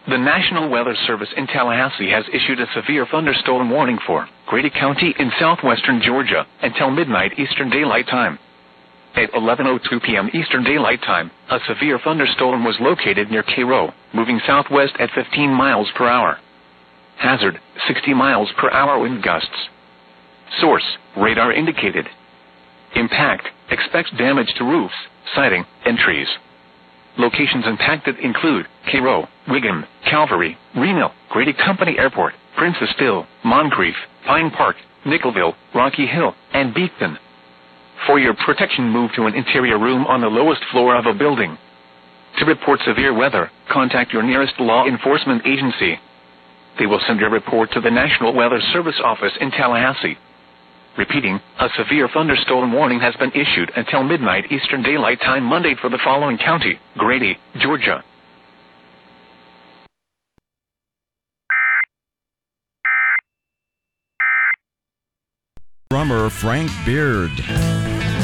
The National Weather Service in Tallahassee has issued a severe thunderstorm warning for Grady County in southwestern Georgia until midnight Eastern Daylight Time. At 11:02 p.m. Eastern Daylight Time, a severe thunderstorm was located near Cairo, moving southwest at 15 miles per hour. Hazard, 60 miles per hour wind gusts. Source, radar indicated. Impact, expects damage to roofs, siding, and trees. Locations impacted include Cairo, Wiggum, Calvary, Reno, Grady Company Airport, Princess Hill, Moncrief, Pine Park, Nickelville, Rocky Hill, and Beekton. For your protection, move to an interior room on the lowest floor of a building. To report severe weather, contact your nearest law enforcement agency. They will send your report to the National Weather Service office in Tallahassee. Repeating, a severe thunderstorm warning has been issued until midnight Eastern Daylight Time Monday for the following county: Grady, Georgia. Drummer Frank Beard.